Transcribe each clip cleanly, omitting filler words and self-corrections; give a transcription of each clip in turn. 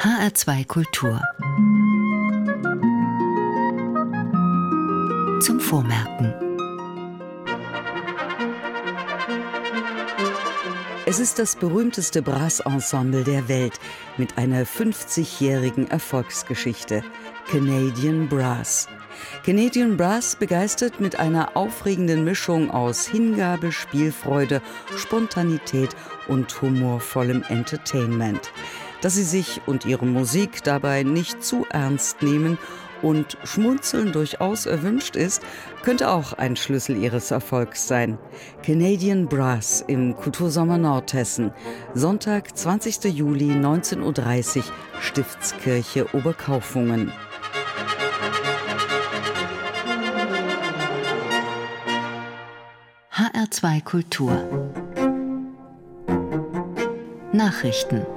HR2 Kultur. Zum Vormerken. Es ist das berühmteste Brassensemble der Welt mit einer 50-jährigen Erfolgsgeschichte. Canadian Brass. Canadian Brass begeistert mit einer aufregenden Mischung aus Hingabe, Spielfreude, Spontanität und humorvollem Entertainment. Dass sie sich und ihre Musik dabei nicht zu ernst nehmen und Schmunzeln durchaus erwünscht ist, könnte auch ein Schlüssel ihres Erfolgs sein. Canadian Brass im Kultursommer Nordhessen. Sonntag, 20. Juli, 19.30 Uhr, Stiftskirche Oberkaufungen. HR2 Kultur. Nachrichten.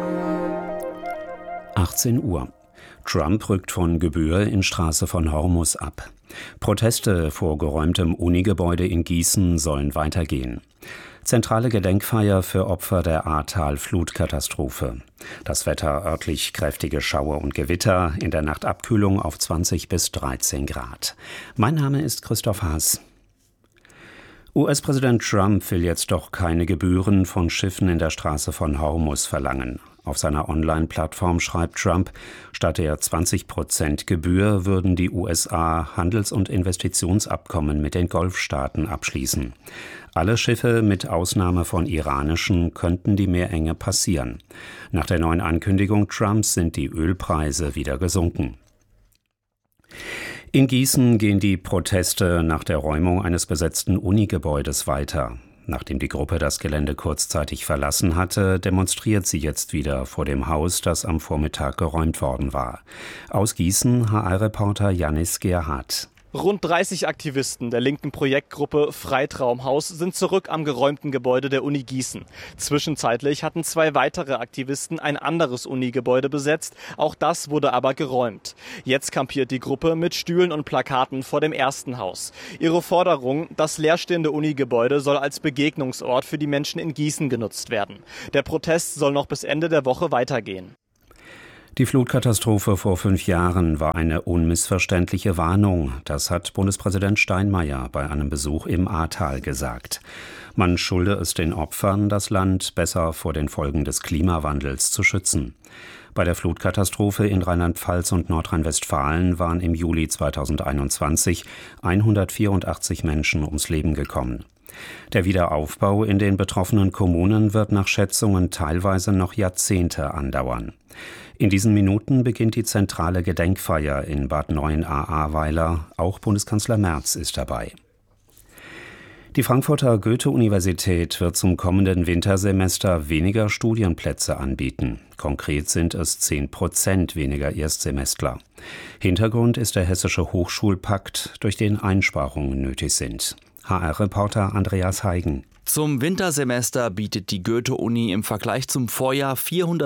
18 Uhr. Trump rückt von Gebühr in Straße von Hormus ab. Proteste vor geräumtem Unigebäude in Gießen sollen weitergehen. Zentrale Gedenkfeier für Opfer der Ahrtal-Flutkatastrophe. Das Wetter örtlich kräftige Schauer und Gewitter, in der Nacht Abkühlung auf 20 bis 13 Grad. Mein Name ist Christoph Haas. US-Präsident Trump will jetzt doch keine Gebühren von Schiffen in der Straße von Hormus verlangen. Auf seiner Online-Plattform schreibt Trump, statt der 20% Gebühr würden die USA Handels- und Investitionsabkommen mit den Golfstaaten abschließen. Alle Schiffe, mit Ausnahme von iranischen, könnten die Meerenge passieren. Nach der neuen Ankündigung Trumps sind die Ölpreise wieder gesunken. In Gießen gehen die Proteste nach der Räumung eines besetzten Unigebäudes weiter. Nachdem die Gruppe das Gelände kurzzeitig verlassen hatte, demonstriert sie jetzt wieder vor dem Haus, das am Vormittag geräumt worden war. Aus Gießen HR-Reporter Janis Gerhardt. Rund 30 Aktivisten der linken Projektgruppe Freitraumhaus sind zurück am geräumten Gebäude der Uni Gießen. Zwischenzeitlich hatten 2 weitere Aktivisten ein anderes Unigebäude besetzt, auch das wurde aber geräumt. Jetzt kampiert die Gruppe mit Stühlen und Plakaten vor dem ersten Haus. Ihre Forderung, das leerstehende Unigebäude soll als Begegnungsort für die Menschen in Gießen genutzt werden. Der Protest soll noch bis Ende der Woche weitergehen. Die Flutkatastrophe vor 5 Jahren war eine unmissverständliche Warnung. Das hat Bundespräsident Steinmeier bei einem Besuch im Ahrtal gesagt. Man schulde es den Opfern, das Land besser vor den Folgen des Klimawandels zu schützen. Bei der Flutkatastrophe in Rheinland-Pfalz und Nordrhein-Westfalen waren im Juli 2021 184 Menschen ums Leben gekommen. Der Wiederaufbau in den betroffenen Kommunen wird nach Schätzungen teilweise noch Jahrzehnte andauern. In diesen Minuten beginnt die zentrale Gedenkfeier in Bad Neuenahr-Ahrweiler. Auch Bundeskanzler Merz ist dabei. Die Frankfurter Goethe-Universität wird zum kommenden Wintersemester weniger Studienplätze anbieten. Konkret sind es 10% weniger Erstsemestler. Hintergrund ist der Hessische Hochschulpakt, durch den Einsparungen nötig sind. HR-Reporter Andreas Heigen. Zum Wintersemester bietet die Goethe-Uni im Vergleich zum Vorjahr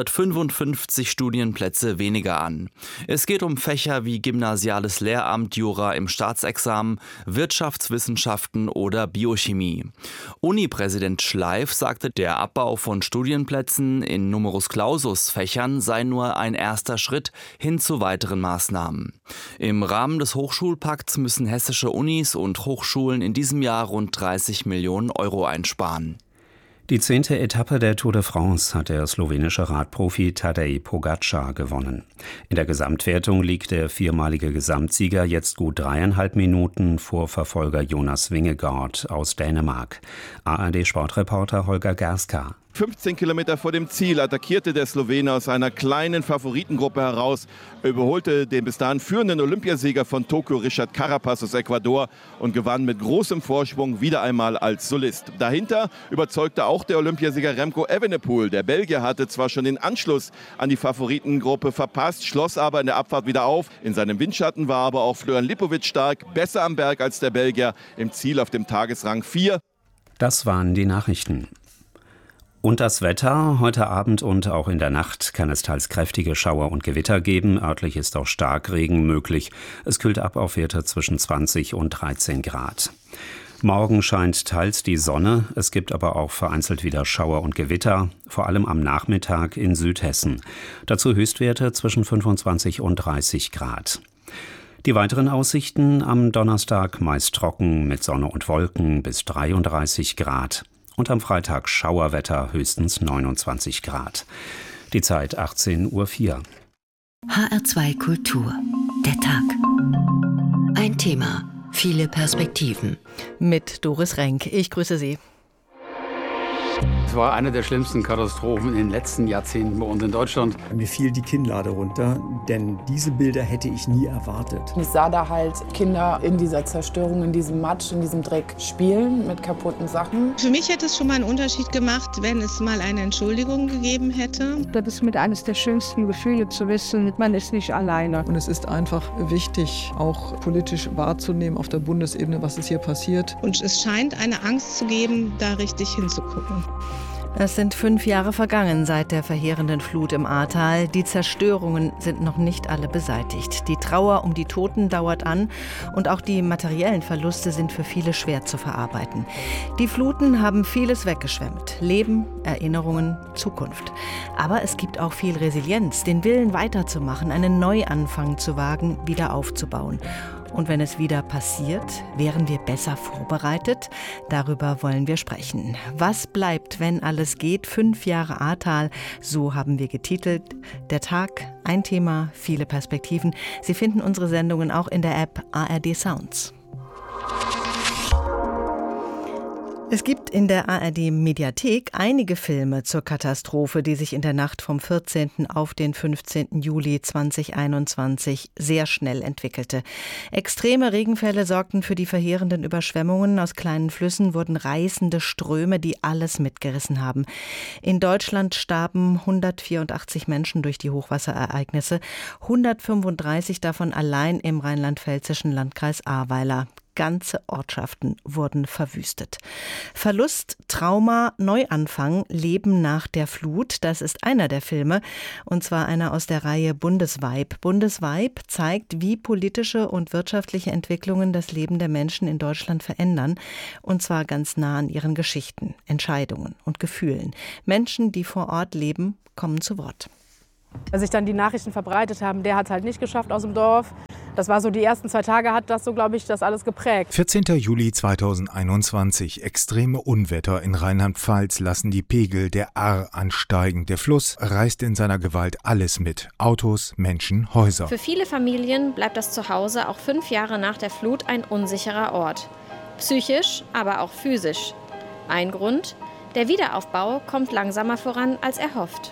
455 Studienplätze weniger an. Es geht um Fächer wie gymnasiales Lehramt, Jura im Staatsexamen, Wirtschaftswissenschaften oder Biochemie. Uni-Präsident Schleif sagte, der Abbau von Studienplätzen in Numerus-Clausus-Fächern sei nur ein erster Schritt hin zu weiteren Maßnahmen. Im Rahmen des Hochschulpakts müssen hessische Unis und Hochschulen in diesem Jahr rund 30 Millionen Euro einsparen. Die 10. Etappe der Tour de France hat der slowenische Radprofi Tadej Pogačar gewonnen. In der Gesamtwertung liegt der viermalige Gesamtsieger jetzt gut 3,5 Minuten vor Verfolger Jonas Vingegaard aus Dänemark. ARD-Sportreporter Holger Gerska. 15 Kilometer vor dem Ziel attackierte der Slowene aus einer kleinen Favoritengruppe heraus, überholte den bis dahin führenden Olympiasieger von Tokio Richard Carapaz aus Ecuador und gewann mit großem Vorsprung wieder einmal als Solist. Dahinter überzeugte auch der Olympiasieger Remco Evenepoel. Der Belgier hatte zwar schon den Anschluss an die Favoritengruppe verpasst, schloss aber in der Abfahrt wieder auf. In seinem Windschatten war aber auch Florian Lipovic stark, besser am Berg als der Belgier, im Ziel auf dem Tagesrang 4. Das waren die Nachrichten. Und das Wetter? Heute Abend und auch in der Nacht kann es teils kräftige Schauer und Gewitter geben. Örtlich ist auch Starkregen möglich. Es kühlt ab auf Werte zwischen 20 und 13 Grad. Morgen scheint teils die Sonne, es gibt aber auch vereinzelt wieder Schauer und Gewitter, vor allem am Nachmittag in Südhessen. Dazu Höchstwerte zwischen 25 und 30 Grad. Die weiteren Aussichten: am Donnerstag meist trocken mit Sonne und Wolken bis 33 Grad. Und am Freitag Schauerwetter, höchstens 29 Grad. Die Zeit 18:04 Uhr. HR2 Kultur. Der Tag. Ein Thema. Viele Perspektiven. Mit Doris Renk. Ich grüße Sie. Es war eine der schlimmsten Katastrophen in den letzten Jahrzehnten bei uns in Deutschland. Mir fiel die Kinnlade runter, denn diese Bilder hätte ich nie erwartet. Ich sah da halt Kinder in dieser Zerstörung, in diesem Matsch, in diesem Dreck spielen mit kaputten Sachen. Für mich hätte es schon mal einen Unterschied gemacht, wenn es mal eine Entschuldigung gegeben hätte. Das ist mit eines der schönsten Gefühle zu wissen, man ist nicht alleine. Und es ist einfach wichtig, auch politisch wahrzunehmen auf der Bundesebene, was ist hier passiert. Und es scheint eine Angst zu geben, da richtig hinzugucken. Es sind 5 Jahre vergangen seit der verheerenden Flut im Ahrtal. Die Zerstörungen sind noch nicht alle beseitigt. Die Trauer um die Toten dauert an und auch die materiellen Verluste sind für viele schwer zu verarbeiten. Die Fluten haben vieles weggeschwemmt. Leben, Erinnerungen, Zukunft. Aber es gibt auch viel Resilienz, den Willen weiterzumachen, einen Neuanfang zu wagen, wieder aufzubauen. Und wenn es wieder passiert, wären wir besser vorbereitet? Darüber wollen wir sprechen. Was bleibt, wenn alles geht? 5 Jahre Ahrtal, so haben wir getitelt. Der Tag, ein Thema, viele Perspektiven. Sie finden unsere Sendungen auch in der App ARD Sounds. Es gibt in der ARD-Mediathek einige Filme zur Katastrophe, die sich in der Nacht vom 14. auf den 15. Juli 2021 sehr schnell entwickelte. Extreme Regenfälle sorgten für die verheerenden Überschwemmungen. Aus kleinen Flüssen wurden reißende Ströme, die alles mitgerissen haben. In Deutschland starben 184 Menschen durch die Hochwasserereignisse, 135 davon allein im rheinland-pfälzischen Landkreis Ahrweiler. Ganze Ortschaften wurden verwüstet. Verlust, Trauma, Neuanfang, Leben nach der Flut, das ist einer der Filme, und zwar einer aus der Reihe Bundesweib. Bundesweib zeigt, wie politische und wirtschaftliche Entwicklungen das Leben der Menschen in Deutschland verändern, und zwar ganz nah an ihren Geschichten, Entscheidungen und Gefühlen. Menschen, die vor Ort leben, kommen zu Wort. Als sich dann die Nachrichten verbreitet haben, der hat es halt nicht geschafft aus dem Dorf. Das war so, die ersten 2 Tage hat das so, glaube ich, das alles geprägt. 14. Juli 2021. Extreme Unwetter in Rheinland-Pfalz lassen die Pegel der Ahr ansteigen. Der Fluss reißt in seiner Gewalt alles mit. Autos, Menschen, Häuser. Für viele Familien bleibt das Zuhause auch 5 Jahre nach der Flut ein unsicherer Ort. Psychisch, aber auch physisch. Ein Grund: der Wiederaufbau kommt langsamer voran als erhofft.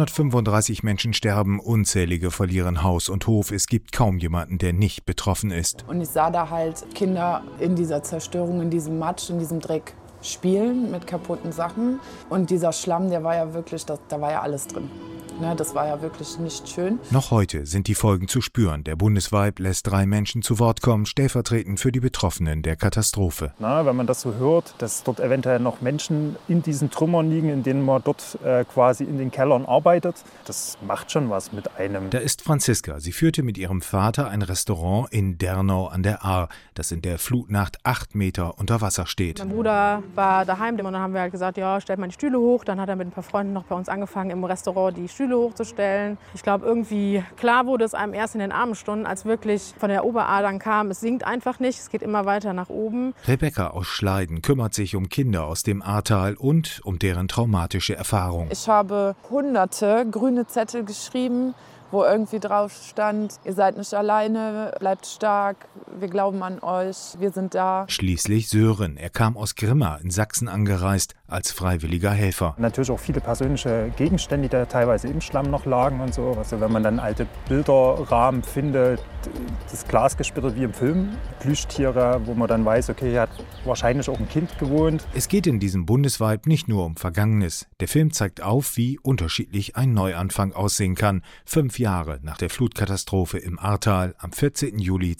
135 Menschen sterben, unzählige verlieren Haus und Hof. Es gibt kaum jemanden, der nicht betroffen ist. Und ich sah da halt Kinder in dieser Zerstörung, in diesem Matsch, in diesem Dreck spielen mit kaputten Sachen. Und dieser Schlamm, der war ja wirklich, da war ja alles drin. Ne, das war ja wirklich nicht schön. Noch heute sind die Folgen zu spüren. Der Bundesweib lässt 3 Menschen zu Wort kommen, stellvertretend für die Betroffenen der Katastrophe. Wenn man das so hört, dass dort eventuell noch Menschen in diesen Trümmern liegen, in denen man dort quasi in den Kellern arbeitet, das macht schon was mit einem. Da ist Franziska. Sie führte mit ihrem Vater ein Restaurant in Dernau an der Ahr, das in der Flutnacht 8 Meter unter Wasser steht. Mein Bruder war daheim und dann haben wir halt gesagt, ja, stellt mal die Stühle hoch. Dann hat er mit ein paar Freunden noch bei uns angefangen, im Restaurant die Stühle hochzustellen. Ich glaube, irgendwie klar wurde es einem erst in den Abendstunden, als wirklich von der Oberahr dann kam, es sinkt einfach nicht, es geht immer weiter nach oben. Rebecca aus Schleiden kümmert sich um Kinder aus dem Ahrtal und um deren traumatische Erfahrung. Ich habe hunderte grüne Zettel geschrieben, wo irgendwie drauf stand: Ihr seid nicht alleine, bleibt stark, wir glauben an euch, wir sind da. Schließlich Sören. Er kam aus Grimma in Sachsen angereist als freiwilliger Helfer. Natürlich auch viele persönliche Gegenstände, die da teilweise im Schlamm noch lagen und so. Also wenn man dann alte Bilderrahmen findet, das Glas gesplittert wie im Film, Plüschtiere, wo man dann weiß, okay, hier hat wahrscheinlich auch ein Kind gewohnt. Es geht in diesem Bundesweib nicht nur um Vergangenes. Der Film zeigt auf, wie unterschiedlich ein Neuanfang aussehen kann. 5 Jahre nach der Flutkatastrophe im Ahrtal am 14. Juli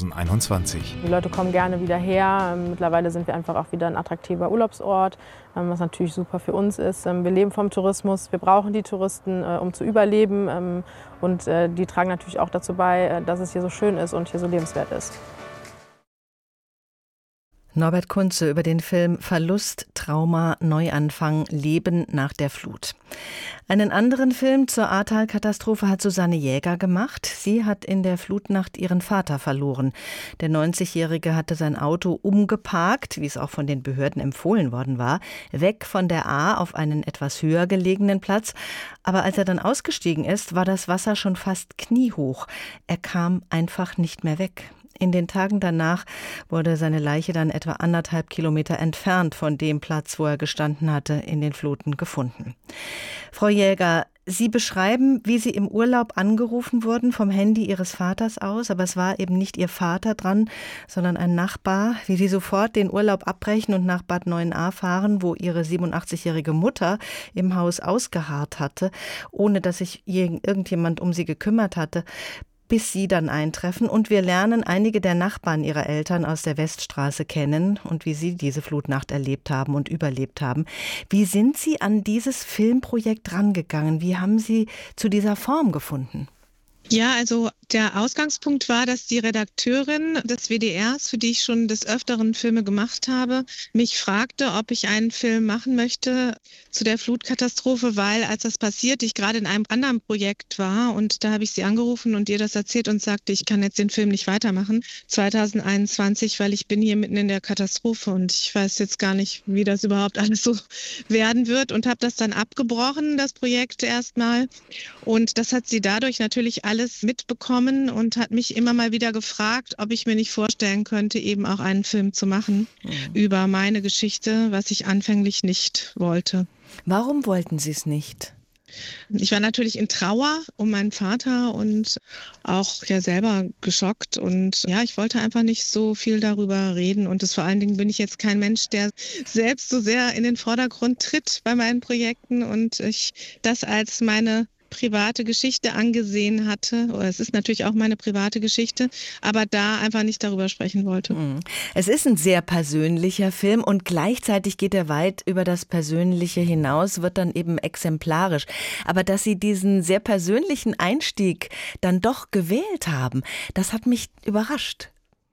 2021. Die Leute kommen gerne wieder her. Mittlerweile sind wir einfach auch wieder ein attraktiver Urlaubsort, was natürlich super für uns ist. Wir leben vom Tourismus, wir brauchen die Touristen, um zu überleben. Und die tragen natürlich auch dazu bei, dass es hier so schön ist und hier so lebenswert ist. Norbert Kunze über den Film Verlust, Trauma, Neuanfang, Leben nach der Flut. Einen anderen Film zur Ahrtal-Katastrophe hat Susanne Jäger gemacht. Sie hat in der Flutnacht ihren Vater verloren. Der 90-Jährige hatte sein Auto umgeparkt, wie es auch von den Behörden empfohlen worden war, weg von der Ahr auf einen etwas höher gelegenen Platz. Aber als er dann ausgestiegen ist, war das Wasser schon fast kniehoch. Er kam einfach nicht mehr weg. In den Tagen danach wurde seine Leiche dann etwa 1,5 Kilometer entfernt von dem Platz, wo er gestanden hatte, in den Fluten gefunden. Frau Jäger, Sie beschreiben, wie Sie im Urlaub angerufen wurden vom Handy Ihres Vaters aus, aber es war eben nicht Ihr Vater dran, sondern ein Nachbar, wie Sie sofort den Urlaub abbrechen und nach Bad Neuenahr fahren, wo Ihre 87-jährige Mutter im Haus ausgeharrt hatte, ohne dass sich irgendjemand um sie gekümmert hatte, bis Sie dann eintreffen. Und wir lernen einige der Nachbarn Ihrer Eltern aus der Weststraße kennen und wie Sie diese Flutnacht erlebt haben und überlebt haben. Wie sind Sie an dieses Filmprojekt rangegangen? Wie haben Sie zu dieser Form gefunden? Ja, also der Ausgangspunkt war, dass die Redakteurin des WDRs, für die ich schon des Öfteren Filme gemacht habe, mich fragte, ob ich einen Film machen möchte zu der Flutkatastrophe, weil als das passiert, ich gerade in einem anderen Projekt war und da habe ich sie angerufen und ihr das erzählt und sagte, ich kann jetzt den Film nicht weitermachen, 2021, weil ich bin hier mitten in der Katastrophe und ich weiß jetzt gar nicht, wie das überhaupt alles so werden wird und habe das dann abgebrochen, das Projekt erstmal. Und das hat sie dadurch natürlich alles mitbekommen und hat mich immer mal wieder gefragt, ob ich mir nicht vorstellen könnte, eben auch einen Film zu machen über meine Geschichte, was ich anfänglich nicht wollte. Warum wollten Sie es nicht? Ich war natürlich in Trauer um meinen Vater und auch ja selber geschockt und ja, ich wollte einfach nicht so viel darüber reden und vor allen Dingen bin ich jetzt kein Mensch, der selbst so sehr in den Vordergrund tritt bei meinen Projekten und ich das als meine private Geschichte angesehen hatte, oder es ist natürlich auch meine private Geschichte, aber da einfach nicht darüber sprechen wollte. Es ist ein sehr persönlicher Film und gleichzeitig geht er weit über das Persönliche hinaus, wird dann eben exemplarisch. Aber dass Sie diesen sehr persönlichen Einstieg dann doch gewählt haben, das hat mich überrascht.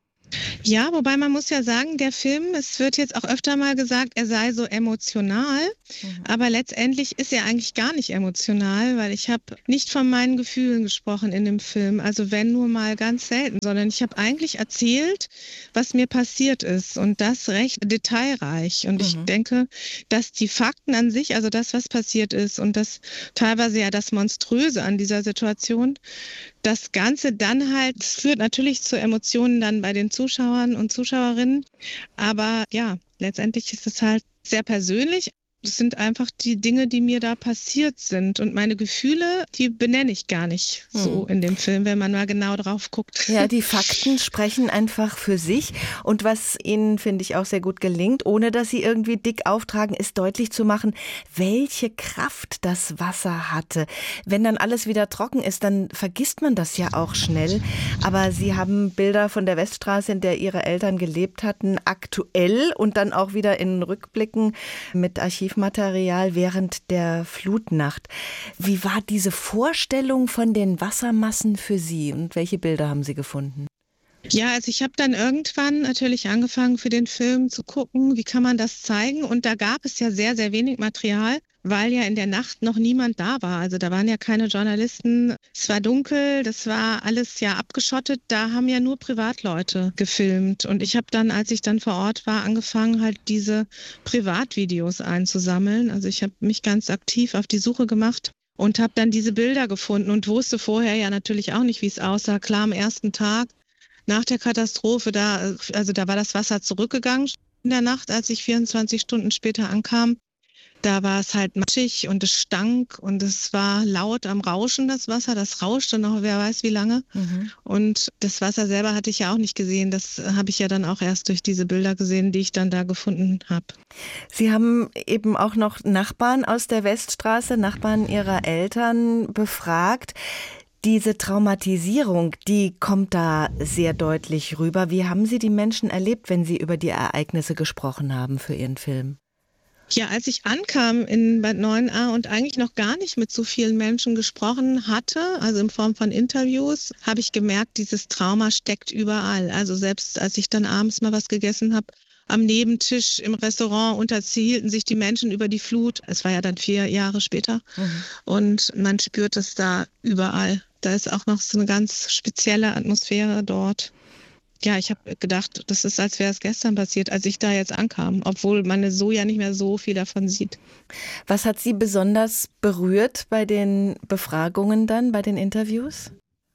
Ja, wobei man muss ja sagen, der Film, es wird jetzt auch öfter mal gesagt, er sei so emotional, aber letztendlich ist er eigentlich gar nicht emotional, weil ich habe nicht von meinen Gefühlen gesprochen in dem Film, also wenn nur mal ganz selten, sondern ich habe eigentlich erzählt, was mir passiert ist und das recht detailreich und ich denke, dass die Fakten an sich, also das, was passiert ist und das teilweise ja das Monströse an dieser Situation, das Ganze dann halt, es führt natürlich zu Emotionen dann bei den Zuschauern und Zuschauerinnen, aber ja, letztendlich ist es halt sehr persönlich. Das sind einfach die Dinge, die mir da passiert sind. Und meine Gefühle, die benenne ich gar nicht so in dem Film, wenn man mal genau drauf guckt. Ja, die Fakten sprechen einfach für sich. Und was Ihnen, finde ich, auch sehr gut gelingt, ohne dass Sie irgendwie dick auftragen, ist deutlich zu machen, welche Kraft das Wasser hatte. Wenn dann alles wieder trocken ist, dann vergisst man das ja auch schnell. Aber Sie haben Bilder von der Weststraße, in der Ihre Eltern gelebt hatten, aktuell und dann auch wieder in Rückblicken mit Archivmaterial während der Flutnacht. Wie war diese Vorstellung von den Wassermassen für Sie und welche Bilder haben Sie gefunden? Ja, also ich habe dann irgendwann natürlich angefangen für den Film zu gucken, wie kann man das zeigen und da gab es ja sehr, sehr wenig Material, weil ja in der Nacht noch niemand da war. Also da waren ja keine Journalisten, es war dunkel, das war alles ja abgeschottet, da haben ja nur Privatleute gefilmt und ich habe dann, als ich dann vor Ort war, angefangen halt diese Privatvideos einzusammeln. Also ich habe mich ganz aktiv auf die Suche gemacht und habe dann diese Bilder gefunden und wusste vorher ja natürlich auch nicht, wie es aussah. Klar, am ersten Tag nach der Katastrophe, da war das Wasser zurückgegangen in der Nacht, als ich 24 Stunden später ankam. Da war es halt matschig und es stank und es war laut am Rauschen, das Wasser. Das rauschte noch, wer weiß wie lange. Und das Wasser selber hatte ich ja auch nicht gesehen. Das habe ich ja dann auch erst durch diese Bilder gesehen, die ich dann da gefunden habe. Sie haben eben auch noch Nachbarn aus der Weststraße, Nachbarn Ihrer Eltern befragt. Diese Traumatisierung, die kommt da sehr deutlich rüber. Wie haben Sie die Menschen erlebt, wenn Sie über die Ereignisse gesprochen haben für Ihren Film? Ja, als ich ankam in Bad Neuenahr und eigentlich noch gar nicht mit so vielen Menschen gesprochen hatte, also in Form von Interviews, habe ich gemerkt, dieses Trauma steckt überall. Also selbst als ich dann abends mal was gegessen habe, am Nebentisch im Restaurant unterhielten sich die Menschen über die Flut. Es war ja dann 4 Jahre später. Und man spürt es da überall. Da ist auch noch so eine ganz spezielle Atmosphäre dort. Ja, ich habe gedacht, das ist, als wäre es gestern passiert, als ich da jetzt ankam, obwohl man so ja nicht mehr so viel davon sieht. Was hat Sie besonders berührt bei den Befragungen dann, bei den Interviews?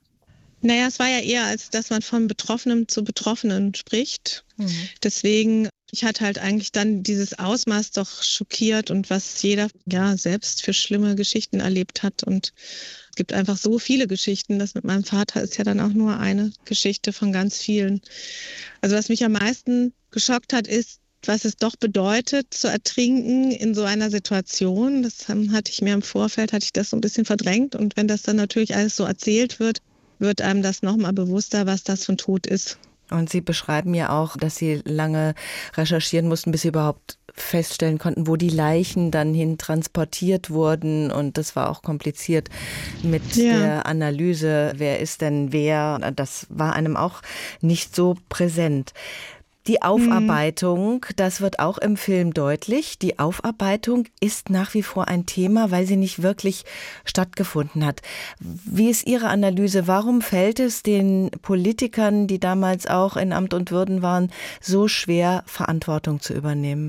Naja, es war ja eher, als dass man von Betroffenem zu Betroffenen spricht. Deswegen, ich hatte halt eigentlich dann dieses Ausmaß doch schockiert und was jeder ja selbst für schlimme Geschichten erlebt hat. Und es gibt einfach so viele Geschichten. Das mit meinem Vater ist ja dann auch nur eine Geschichte von ganz vielen. Also was mich am meisten geschockt hat, ist, was es doch bedeutet, zu ertrinken in so einer Situation. Das hatte ich mir im Vorfeld, hatte ich das so ein bisschen verdrängt. Und wenn das dann natürlich alles so erzählt wird einem das nochmal bewusster, was das für ein Tod ist. Und Sie beschreiben ja auch, dass Sie lange recherchieren mussten, bis Sie überhaupt feststellen konnten, wo die Leichen dann hin transportiert wurden. Und das war auch kompliziert mit der Analyse, wer ist denn wer. Das war einem auch nicht so präsent. Die Aufarbeitung, das wird auch im Film deutlich. Die Aufarbeitung ist nach wie vor ein Thema, weil sie nicht wirklich stattgefunden hat. Wie ist Ihre Analyse? Warum fällt es den Politikern, die damals auch in Amt und Würden waren, so schwer, Verantwortung zu übernehmen?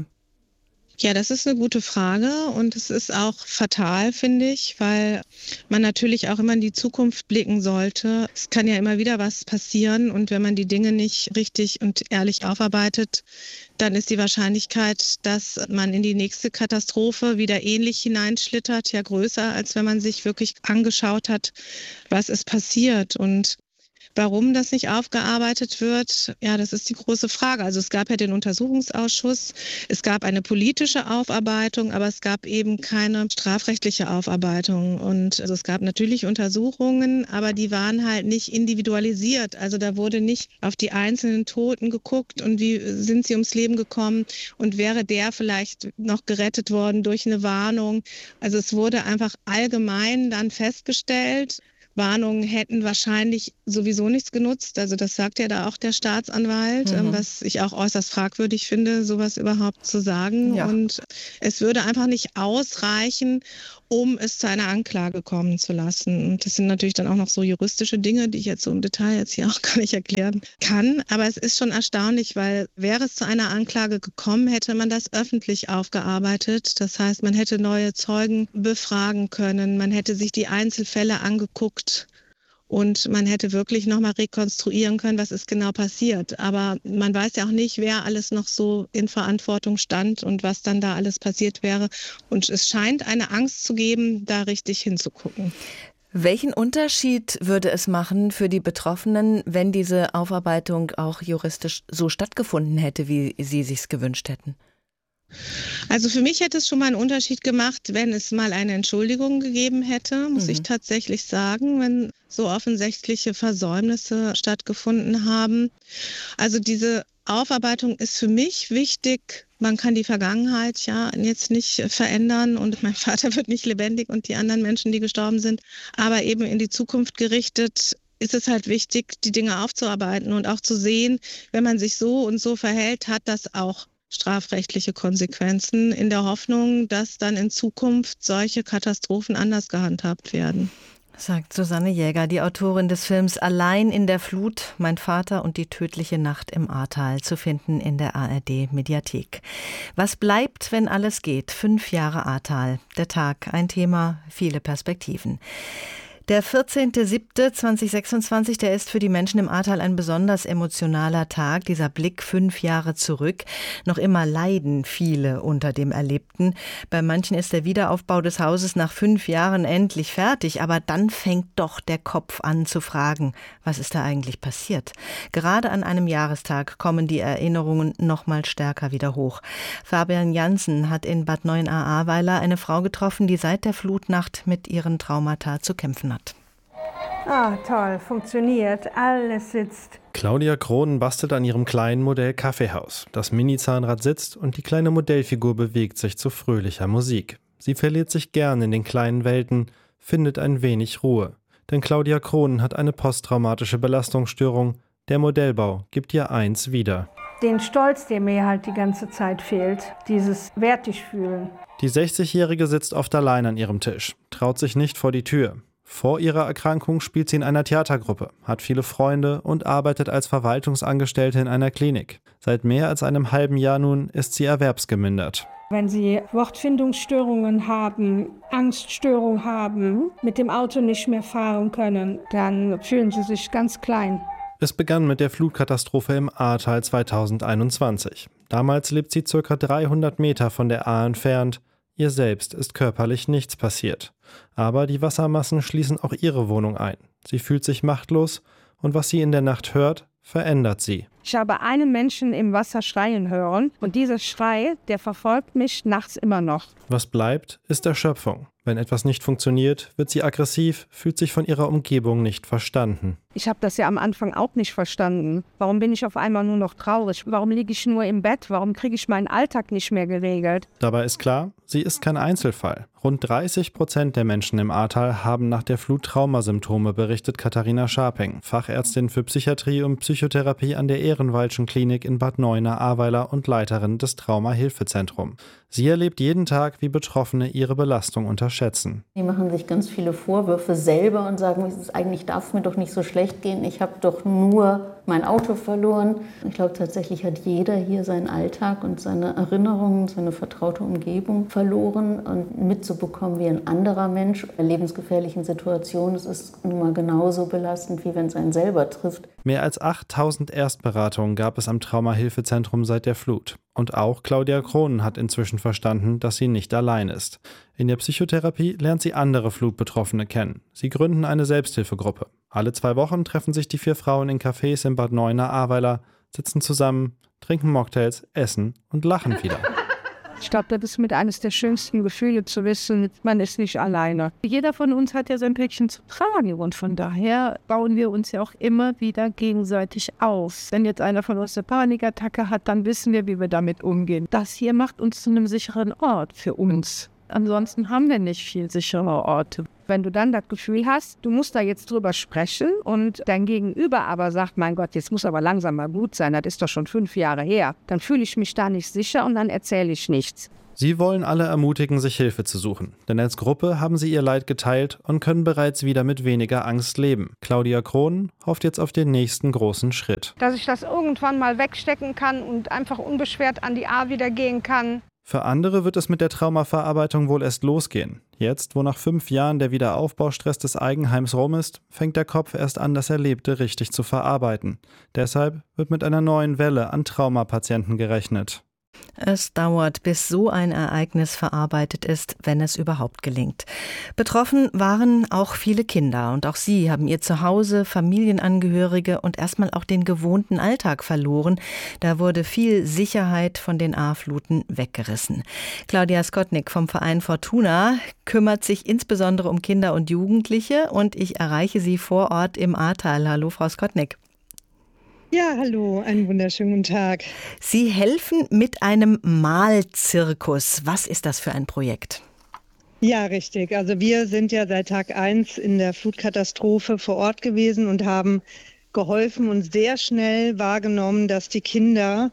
Ja, das ist eine gute Frage und es ist auch fatal, finde ich, weil man natürlich auch immer in die Zukunft blicken sollte. Es kann ja immer wieder was passieren und wenn man die Dinge nicht richtig und ehrlich aufarbeitet, dann ist die Wahrscheinlichkeit, dass man in die nächste Katastrophe wieder ähnlich hineinschlittert, ja größer, als wenn man sich wirklich angeschaut hat, was ist passiert. Und warum das nicht aufgearbeitet wird, ja, das ist die große Frage. Also es gab ja den Untersuchungsausschuss, es gab eine politische Aufarbeitung, aber es gab eben keine strafrechtliche Aufarbeitung. Und also es gab natürlich Untersuchungen, aber die waren halt nicht individualisiert. Also da wurde nicht auf die einzelnen Toten geguckt und wie sind sie ums Leben gekommen und wäre der vielleicht noch gerettet worden durch eine Warnung. Also es wurde einfach allgemein dann festgestellt, Warnungen hätten wahrscheinlich sowieso nichts genutzt. Also das sagt ja da auch der Staatsanwalt, was ich auch äußerst fragwürdig finde, sowas überhaupt zu sagen. Ja. Und es würde einfach nicht ausreichen, um es zu einer Anklage kommen zu lassen. Und das sind natürlich dann auch noch so juristische Dinge, die ich jetzt so im Detail jetzt hier auch gar nicht erklären kann. Aber es ist schon erstaunlich, weil wäre es zu einer Anklage gekommen, hätte man das öffentlich aufgearbeitet. Das heißt, man hätte neue Zeugen befragen können, man hätte sich die Einzelfälle angeguckt und man hätte wirklich nochmal rekonstruieren können, was ist genau passiert. Aber man weiß ja auch nicht, wer alles noch so in Verantwortung stand und was dann da alles passiert wäre. Und es scheint eine Angst zu geben, da richtig hinzugucken. Welchen Unterschied würde es machen für die Betroffenen, wenn diese Aufarbeitung auch juristisch so stattgefunden hätte, wie Sie sich's gewünscht hätten? Also für mich hätte es schon mal einen Unterschied gemacht, wenn es mal eine Entschuldigung gegeben hätte, muss ich tatsächlich sagen, wenn so offensichtliche Versäumnisse stattgefunden haben. Also diese Aufarbeitung ist für mich wichtig. Man kann die Vergangenheit ja jetzt nicht verändern und mein Vater wird nicht lebendig und die anderen Menschen, die gestorben sind, aber eben in die Zukunft gerichtet ist es halt wichtig, die Dinge aufzuarbeiten und auch zu sehen, wenn man sich so und so verhält, hat das auch strafrechtliche Konsequenzen in der Hoffnung, dass dann in Zukunft solche Katastrophen anders gehandhabt werden. Sagt Susanne Jäger, die Autorin des Films Allein in der Flut, mein Vater und die tödliche Nacht im Ahrtal, zu finden in der ARD-Mediathek. Was bleibt, wenn alles geht? 5 Jahre Ahrtal. Der Tag, ein Thema, viele Perspektiven. Der 14.07.2026, der ist für die Menschen im Ahrtal ein besonders emotionaler Tag. Dieser Blick 5 Jahre zurück. Noch immer leiden viele unter dem Erlebten. Bei manchen ist der Wiederaufbau des Hauses nach 5 Jahren endlich fertig. Aber dann fängt doch der Kopf an zu fragen, was ist da eigentlich passiert? Gerade an einem Jahrestag kommen die Erinnerungen noch mal stärker wieder hoch. Fabian Jansen hat in Bad Neuenahr-Ahrweiler eine Frau getroffen, die seit der Flutnacht mit ihren Traumata zu kämpfen hat. Ah, toll, funktioniert, alles sitzt. Claudia Krohn bastelt an ihrem kleinen Modell Kaffeehaus. Das Mini-Zahnrad sitzt und die kleine Modellfigur bewegt sich zu fröhlicher Musik. Sie verliert sich gern in den kleinen Welten, findet ein wenig Ruhe. Denn Claudia Krohn hat eine posttraumatische Belastungsstörung. Der Modellbau gibt ihr eins wieder. den Stolz, der mir halt die ganze Zeit fehlt, dieses wertig fühlen. Die 60-Jährige sitzt oft allein an ihrem Tisch, traut sich nicht vor die Tür. Vor ihrer Erkrankung spielt sie in einer Theatergruppe, hat viele Freunde und arbeitet als Verwaltungsangestellte in einer Klinik. Seit mehr als einem halben Jahr nun ist sie erwerbsgemindert. Wenn sie Wortfindungsstörungen haben, Angststörungen haben, mit dem Auto nicht mehr fahren können, dann fühlen sie sich ganz klein. Es begann mit der Flutkatastrophe im Ahrtal 2021. Damals lebt sie ca. 300 Meter von der Ahr entfernt. Ihr selbst ist körperlich nichts passiert. Aber die Wassermassen schließen auch ihre Wohnung ein. Sie fühlt sich machtlos und was sie in der Nacht hört, verändert sie. Ich habe einen Menschen im Wasser schreien hören und dieser Schrei, der verfolgt mich nachts immer noch. Was bleibt, ist Erschöpfung. Wenn etwas nicht funktioniert, wird sie aggressiv, fühlt sich von ihrer Umgebung nicht verstanden. Ich habe das ja am Anfang auch nicht verstanden. Warum bin ich auf einmal nur noch traurig? Warum liege ich nur im Bett? Warum kriege ich meinen Alltag nicht mehr geregelt? Dabei ist klar, sie ist kein Einzelfall. Rund 30% der Menschen im Ahrtal haben nach der Flut Traumasymptome, berichtet Katharina Scharping, Fachärztin für Psychiatrie und Psychotherapie an der Ehrenwaldschen Klinik in Bad Neuenahr-Ahrweiler und Leiterin des Trauma-Hilfezentrums. Sie erlebt jeden Tag, wie Betroffene ihre Belastung unterschätzen. Die machen sich ganz viele Vorwürfe selber und sagen, eigentlich darf es mir doch nicht so schlecht gehen, ich habe doch nur mein Auto verloren. Ich glaube, tatsächlich hat jeder hier seinen Alltag und seine Erinnerungen, seine vertraute Umgebung verloren. Und mitzubekommen, wie ein anderer Mensch in lebensgefährlichen Situationen, das ist nun mal genauso belastend, wie wenn es einen selber trifft. Mehr als 8000 Erstberatungen gab es am Trauma-Hilfezentrum seit der Flut. Und auch Claudia Krohnen hat inzwischen verstanden, dass sie nicht allein ist. In der Psychotherapie lernt sie andere Flutbetroffene kennen. Sie gründen eine Selbsthilfegruppe. Alle 2 Wochen treffen sich die 4 Frauen in Cafés in Bad Neuenahr-Ahrweiler, sitzen zusammen, trinken Mocktails, essen und lachen wieder. Ich glaube, das ist mit eines der schönsten Gefühle zu wissen, man ist nicht alleine. Jeder von uns hat ja sein Päckchen zu tragen und von daher bauen wir uns ja auch immer wieder gegenseitig auf. Wenn jetzt einer von uns eine Panikattacke hat, dann wissen wir, wie wir damit umgehen. Das hier macht uns zu einem sicheren Ort für uns. Ansonsten haben wir nicht viel sichere Orte. Wenn du dann das Gefühl hast, du musst da jetzt drüber sprechen und dein Gegenüber aber sagt, mein Gott, jetzt muss aber langsam mal gut sein, das ist doch schon 5 Jahre her, dann fühle ich mich da nicht sicher und dann erzähle ich nichts. Sie wollen alle ermutigen, sich Hilfe zu suchen. Denn als Gruppe haben sie ihr Leid geteilt und können bereits wieder mit weniger Angst leben. Claudia Krohnen hofft jetzt auf den nächsten großen Schritt. Dass ich das irgendwann mal wegstecken kann und einfach unbeschwert an die Ahr wieder gehen kann. Für andere wird es mit der Traumaverarbeitung wohl erst losgehen. Jetzt, wo nach 5 Jahren der Wiederaufbaustress des Eigenheims rum ist, fängt der Kopf erst an, das Erlebte richtig zu verarbeiten. Deshalb wird mit einer neuen Welle an Traumapatienten gerechnet. Es dauert, bis so ein Ereignis verarbeitet ist, wenn es überhaupt gelingt. Betroffen waren auch viele Kinder und auch sie haben ihr Zuhause, Familienangehörige und erstmal auch den gewohnten Alltag verloren. Da wurde viel Sicherheit von den Ahrfluten weggerissen. Claudia Skotnick vom Verein Fortuna kümmert sich insbesondere um Kinder und Jugendliche und ich erreiche sie vor Ort im Ahrtal. Hallo, Frau Skotnick. Ja, hallo, einen wunderschönen guten Tag. Sie helfen mit einem Malzirkus. Was ist das für ein Projekt? Ja, richtig. Also wir sind ja seit Tag 1 in der Flutkatastrophe vor Ort gewesen und haben geholfen und sehr schnell wahrgenommen, dass die Kinder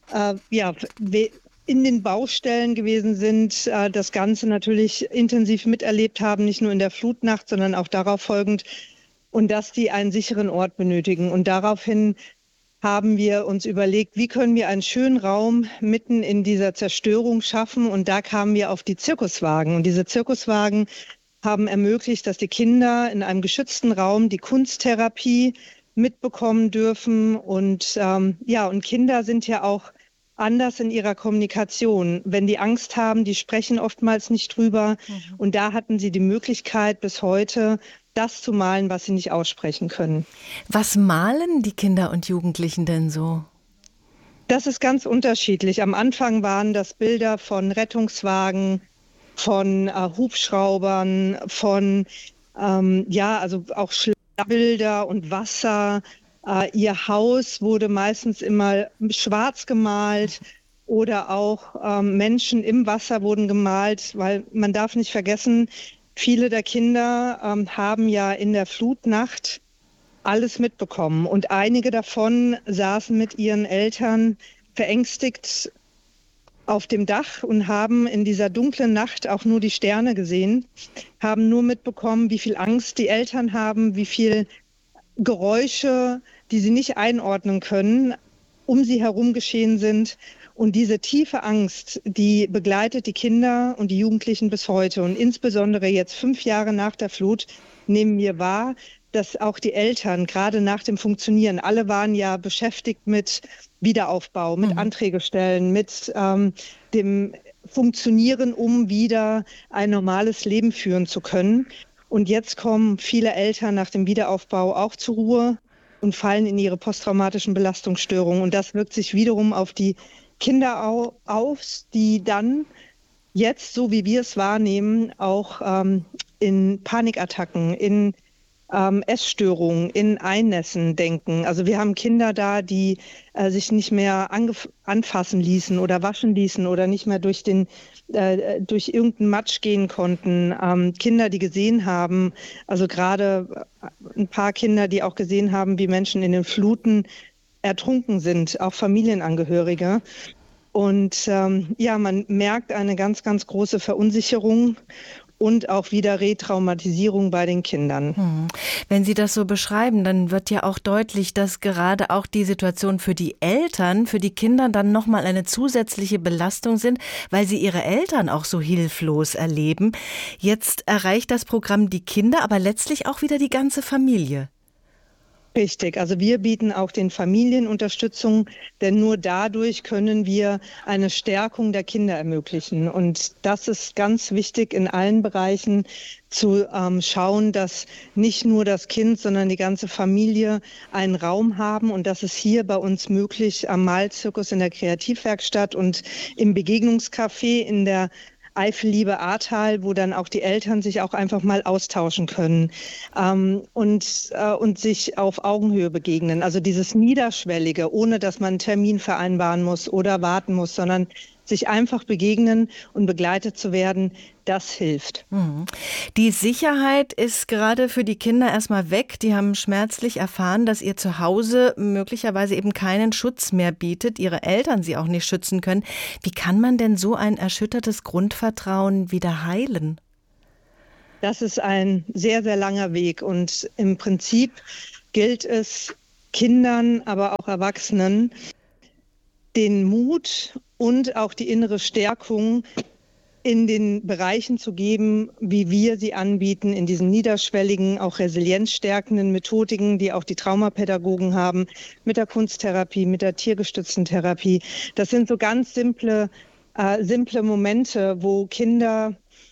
in den Baustellen gewesen sind, das Ganze natürlich intensiv miterlebt haben, nicht nur in der Flutnacht, sondern auch darauf folgend, und dass die einen sicheren Ort benötigen. Und daraufhin haben wir uns überlegt, wie können wir einen schönen Raum mitten in dieser Zerstörung schaffen. Und da kamen wir auf die Zirkuswagen. Und diese Zirkuswagen haben ermöglicht, dass die Kinder in einem geschützten Raum die Kunsttherapie mitbekommen dürfen. Und und Kinder sind ja auch anders in ihrer Kommunikation. Wenn die Angst haben, die sprechen oftmals nicht drüber. Und da hatten sie die Möglichkeit bis heute, das zu malen, was sie nicht aussprechen können. Was malen die Kinder und Jugendlichen denn so? Das ist ganz unterschiedlich. Am Anfang waren das Bilder von Rettungswagen, von Hubschraubern, von also auch Bilder und Wasser. Ihr Haus wurde meistens immer schwarz gemalt oder auch Menschen im Wasser wurden gemalt, weil man darf nicht vergessen, viele der Kinder haben ja in der Flutnacht alles mitbekommen. Und einige davon saßen mit ihren Eltern verängstigt auf dem Dach und haben in dieser dunklen Nacht auch nur die Sterne gesehen, haben nur mitbekommen, wie viel Angst die Eltern haben, wie viel Geräusche, die sie nicht einordnen können, um sie herum geschehen sind. Und diese tiefe Angst, die begleitet die Kinder und die Jugendlichen bis heute. Und insbesondere jetzt 5 Jahre nach der Flut nehmen wir wahr, dass auch die Eltern gerade nach dem Funktionieren, alle waren ja beschäftigt mit Wiederaufbau, mit Anträge stellen, mit dem Funktionieren, um wieder ein normales Leben führen zu können. Und jetzt kommen viele Eltern nach dem Wiederaufbau auch zur Ruhe und fallen in ihre posttraumatischen Belastungsstörungen. Und das wirkt sich wiederum auf die Kinder aus, die dann jetzt, so wie wir es wahrnehmen, auch in Panikattacken, in Essstörungen, in Einnässen denken. Also wir haben Kinder da, die sich nicht mehr anfassen ließen oder waschen ließen oder nicht mehr durch irgendeinen Matsch gehen konnten. Kinder, die gesehen haben, also gerade ein paar Kinder, die auch gesehen haben, wie Menschen in den Fluten ertrunken sind, auch Familienangehörige. Und man merkt eine ganz, ganz große Verunsicherung und auch wieder Retraumatisierung bei den Kindern. Wenn Sie das so beschreiben, dann wird ja auch deutlich, dass gerade auch die Situation für die Eltern, für die Kinder dann nochmal eine zusätzliche Belastung sind, weil sie ihre Eltern auch so hilflos erleben. Jetzt erreicht das Programm die Kinder, aber letztlich auch wieder die ganze Familie. Richtig, also wir bieten auch den Familien Unterstützung, denn nur dadurch können wir eine Stärkung der Kinder ermöglichen. Und das ist ganz wichtig in allen Bereichen zu schauen, dass nicht nur das Kind, sondern die ganze Familie einen Raum haben. Und das ist hier bei uns möglich am Malzirkus in der Kreativwerkstatt und im Begegnungscafé in der Eifelliebe Ahrtal, wo dann auch die Eltern sich auch einfach mal austauschen können und sich auf Augenhöhe begegnen. Also dieses Niederschwellige, ohne dass man einen Termin vereinbaren muss oder warten muss, sondern sich einfach begegnen und begleitet zu werden, das hilft. Die Sicherheit ist gerade für die Kinder erstmal weg. Die haben schmerzlich erfahren, dass ihr Zuhause möglicherweise eben keinen Schutz mehr bietet, ihre Eltern sie auch nicht schützen können. Wie kann man denn so ein erschüttertes Grundvertrauen wieder heilen? Das ist ein sehr, sehr langer Weg und im Prinzip gilt es Kindern, aber auch Erwachsenen, den Mut und auch die innere Stärkung in den Bereichen zu geben, wie wir sie anbieten, in diesen niederschwelligen, auch resilienzstärkenden Methodiken, die auch die Traumapädagogen haben, mit der Kunsttherapie, mit der tiergestützten Therapie. Das sind so ganz simple Momente, wo Kinder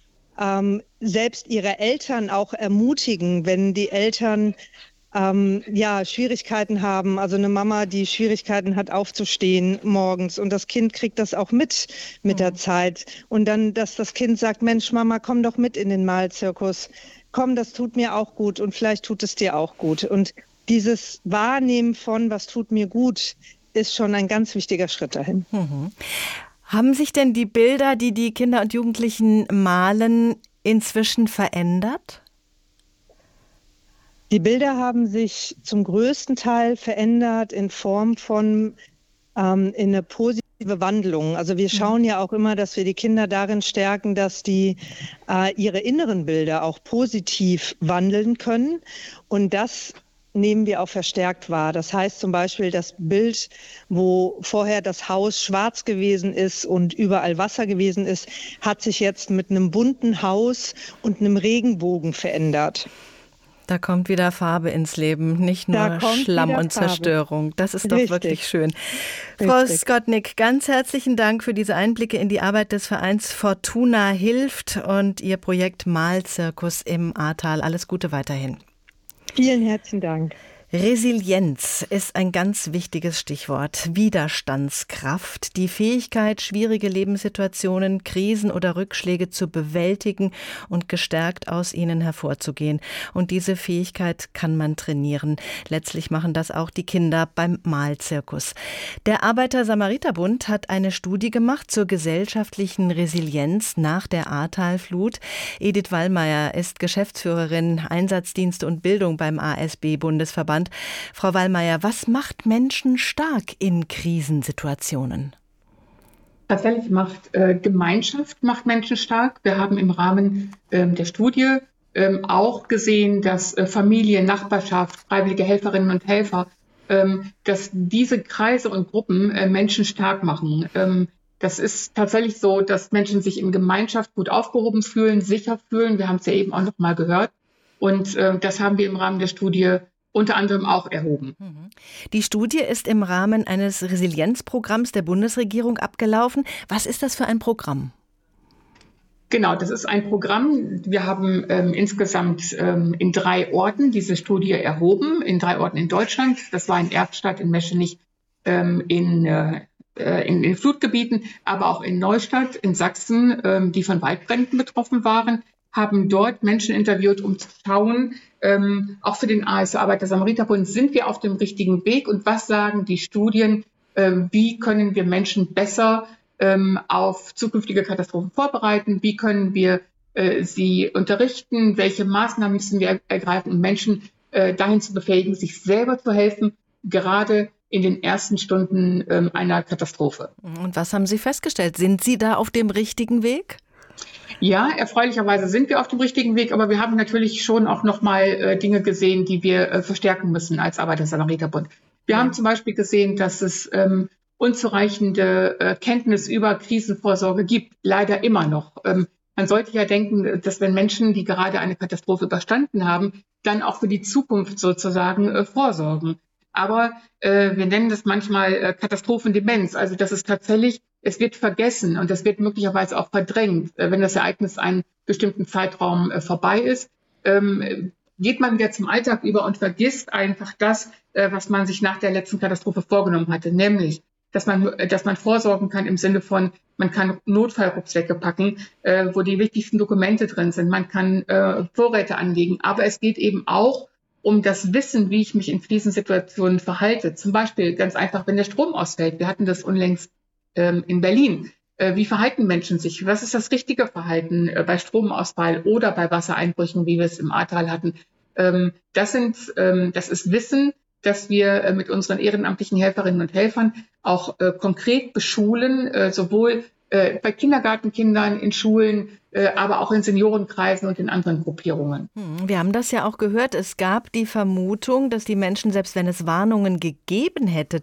selbst ihre Eltern auch ermutigen, wenn die Eltern Schwierigkeiten haben, also eine Mama, die Schwierigkeiten hat aufzustehen morgens und das Kind kriegt das auch mit der Zeit und dann, dass das Kind sagt, Mensch Mama, komm doch mit in den Malzirkus, komm, das tut mir auch gut und vielleicht tut es dir auch gut und dieses Wahrnehmen von, was tut mir gut, ist schon ein ganz wichtiger Schritt dahin. Haben sich denn die Bilder, die die Kinder und Jugendlichen malen, inzwischen verändert? Die Bilder haben sich zum größten Teil verändert in Form von in eine positive Wandlung. Also wir schauen ja auch immer, dass wir die Kinder darin stärken, dass die ihre inneren Bilder auch positiv wandeln können. Und das nehmen wir auch verstärkt wahr. Das heißt zum Beispiel das Bild, wo vorher das Haus schwarz gewesen ist und überall Wasser gewesen ist, hat sich jetzt mit einem bunten Haus und einem Regenbogen verändert. Da kommt wieder Farbe ins Leben, nicht nur Schlamm und Zerstörung. Das ist doch wirklich schön. Frau Skotnick, ganz herzlichen Dank für diese Einblicke in die Arbeit des Vereins Fortuna hilft und Ihr Projekt Malzirkus im Ahrtal. Alles Gute weiterhin. Vielen herzlichen Dank. Resilienz ist ein ganz wichtiges Stichwort. Widerstandskraft, die Fähigkeit, schwierige Lebenssituationen, Krisen oder Rückschläge zu bewältigen und gestärkt aus ihnen hervorzugehen. Und diese Fähigkeit kann man trainieren. Letztlich machen das auch die Kinder beim Malzirkus. Der Arbeiter-Samariter-Bund hat eine Studie gemacht zur gesellschaftlichen Resilienz nach der Ahrtalflut. Edith Wallmeier ist Geschäftsführerin Einsatzdienste und Bildung beim ASB-Bundesverband. Frau Wallmeier, was macht Menschen stark in Krisensituationen? Tatsächlich macht Gemeinschaft macht Menschen stark. Wir haben im Rahmen der Studie auch gesehen, dass Familie, Nachbarschaft, freiwillige Helferinnen und Helfer, dass diese Kreise und Gruppen Menschen stark machen. Das ist tatsächlich so, dass Menschen sich in Gemeinschaft gut aufgehoben fühlen, sicher fühlen. Wir haben es ja eben auch noch mal gehört. Und das haben wir im Rahmen der Studie unter anderem auch erhoben. Die Studie ist im Rahmen eines Resilienzprogramms der Bundesregierung abgelaufen. Was ist das für ein Programm? Genau, das ist ein Programm. Wir haben insgesamt in 3 Orten diese Studie erhoben, in 3 Orten in Deutschland. Das war in Erftstadt, in Meschenich, in Flutgebieten, aber auch in Neustadt, in Sachsen, die von Waldbränden betroffen waren, haben dort Menschen interviewt, um zu schauen, auch für den ASO Arbeiter-Samariter-Bund, sind wir auf dem richtigen Weg und was sagen die Studien, wie können wir Menschen besser auf zukünftige Katastrophen vorbereiten, wie können wir sie unterrichten, welche Maßnahmen müssen wir ergreifen, um Menschen dahin zu befähigen, sich selber zu helfen, gerade in den ersten Stunden einer Katastrophe. Und was haben Sie festgestellt? Sind Sie da auf dem richtigen Weg? Ja, erfreulicherweise sind wir auf dem richtigen Weg, aber wir haben natürlich schon auch nochmal Dinge gesehen, die wir verstärken müssen als Arbeiter-Samariter-Bund. Wir haben zum Beispiel gesehen, dass es unzureichende Kenntnis über Krisenvorsorge gibt, leider immer noch. Man sollte ja denken, dass wenn Menschen, die gerade eine Katastrophe überstanden haben, dann auch für die Zukunft sozusagen vorsorgen. Aber wir nennen das manchmal Katastrophendemenz. Also das ist tatsächlich, es wird vergessen und es wird möglicherweise auch verdrängt. Wenn das Ereignis einen bestimmten Zeitraum vorbei ist, geht man wieder zum Alltag über und vergisst einfach das, was man sich nach der letzten Katastrophe vorgenommen hatte. Nämlich, dass man vorsorgen kann im Sinne von, man kann Notfallrucksäcke packen, wo die wichtigsten Dokumente drin sind. Man kann Vorräte anlegen. Aber es geht eben auch um das Wissen, wie ich mich in Krisensituationen verhalte. Zum Beispiel ganz einfach, wenn der Strom ausfällt. Wir hatten das unlängst in Berlin. Wie verhalten Menschen sich? Was ist das richtige Verhalten bei Stromausfall oder bei Wassereinbrüchen, wie wir es im Ahrtal hatten? Das ist Wissen, das wir mit unseren ehrenamtlichen Helferinnen und Helfern auch konkret beschulen, sowohl bei Kindergartenkindern, in Schulen, aber auch in Seniorenkreisen und in anderen Gruppierungen. Wir haben das ja auch gehört. Es gab die Vermutung, dass die Menschen, selbst wenn es Warnungen gegeben hätte,